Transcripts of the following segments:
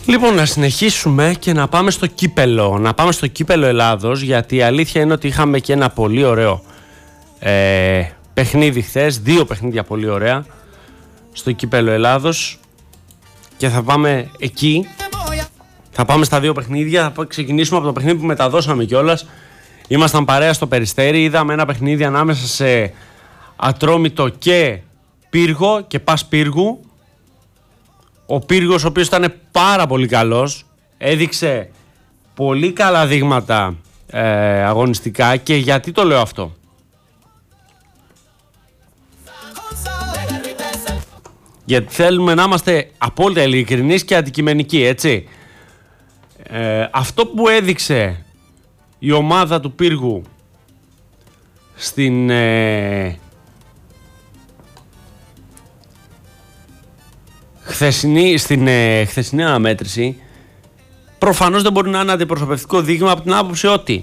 Λοιπόν, να συνεχίσουμε και να πάμε στο κύπελο. Να πάμε στο κύπελο Ελλάδος, γιατί η αλήθεια είναι ότι είχαμε και ένα πολύ ωραίο παιχνίδι χθες. 2 παιχνίδια πολύ ωραία στο κύπελο Ελλάδος. Και θα πάμε εκεί. Θα πάμε στα 2 παιχνίδια. Θα ξεκινήσουμε από το παιχνίδι που μεταδώσαμε κιόλας. Ήμασταν παρέα στο Περιστέρι. Είδαμε ένα παιχνίδι ανάμεσα σε Ατρόμητο και Πύργο και Πας Πύργου. Ο Πύργος, ο οποίος ήταν πάρα πολύ καλός, έδειξε πολύ καλά δείγματα αγωνιστικά. Και γιατί το λέω αυτό? Γιατί θέλουμε να είμαστε απόλυτα ειλικρινείς και αντικειμενικοί, έτσι. Αυτό που έδειξε η ομάδα του Πύργου στην χθεσινή αναμέτρηση, προφανώς δεν μπορεί να είναι αντιπροσωπευτικό δείγμα από την άποψη ότι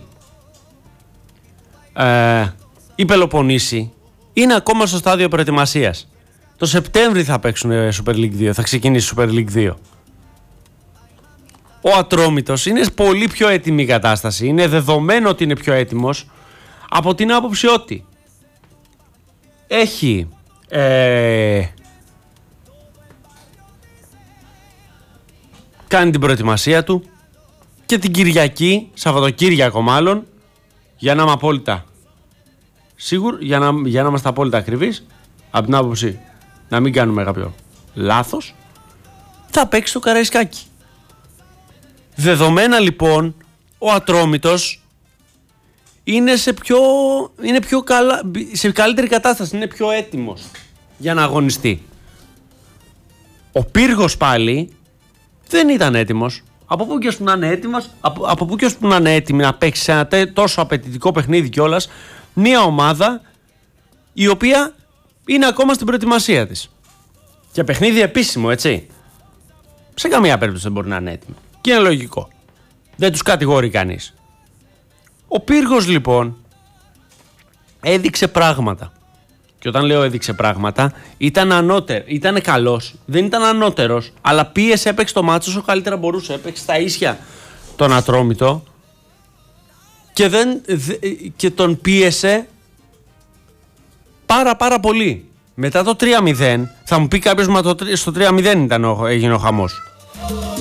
οι Πελοποννήσοι είναι ακόμα στο στάδιο προετοιμασίας. Το Σεπτέμβρη θα παίξουν Super League 2, θα ξεκινήσει Super League 2. Ο Ατρόμητος είναι πολύ πιο έτοιμη η κατάσταση. Είναι δεδομένο ότι είναι πιο έτοιμος από την άποψη ότι έχει κάνει την προετοιμασία του και την Κυριακή, Σαββατοκύριακο μάλλον, για να είμαι απόλυτα σίγουρο, για να είμαστε απόλυτα ακριβείς, από την άποψη να μην κάνουμε κάποιο λάθος, θα παίξει το Καραϊσκάκι. Δεδομένα λοιπόν, ο Ατρόμητος είναι σε καλύτερη κατάσταση, είναι πιο έτοιμος για να αγωνιστεί. Ο Πύργος πάλι δεν ήταν έτοιμος. Από πού και ως που να είναι έτοιμος, από πού και ως που να είναι έτοιμη να παίξει σε ένα τόσο απαιτητικό παιχνίδι κιόλας, μια ομάδα η οποία είναι ακόμα στην προετοιμασία της. Και παιχνίδι επίσημο, έτσι. Σε καμία περίπτωση δεν μπορεί να είναι έτοιμο. Και είναι λογικό. Δεν τους κατηγορεί κανείς. Ο Πύργος λοιπόν έδειξε πράγματα. Και όταν λέω έδειξε πράγματα, ήταν καλός, δεν ήταν ανώτερος, αλλά πίεσε, έπαιξε το μάτσο όσο καλύτερα μπορούσε, έπαιξε στα ίσια τον Ατρόμητο και τον πίεσε πάρα πολύ. Μετά το 3-0, θα μου πει κάποιος, μα στο 3-0 έγινε ο χαμός.